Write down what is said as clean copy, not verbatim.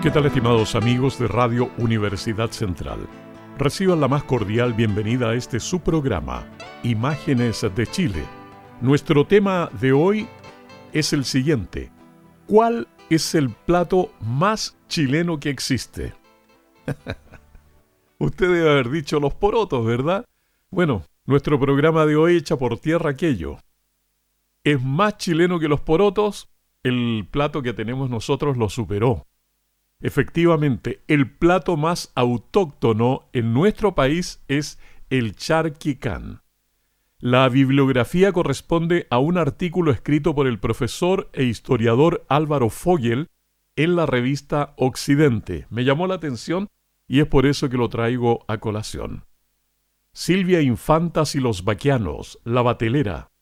¿Qué tal, estimados amigos de Radio Universidad Central? Reciban la más cordial bienvenida a este su programa, Imágenes de Chile. Nuestro tema de hoy es el siguiente: ¿cuál es el plato más chileno que existe? Usted debe haber dicho los porotos, ¿verdad? Bueno, nuestro programa de hoy echa por tierra aquello. ¿Es más chileno que los porotos? El plato que tenemos nosotros lo superó. Efectivamente, el plato más autóctono en nuestro país es el charquicán. La bibliografía corresponde a un artículo escrito por el profesor e historiador Álvaro Fogel en la revista Occidente. Me llamó la atención y es por eso que lo traigo a colación. Silvia Infantas y los Baquianos, La Batelera,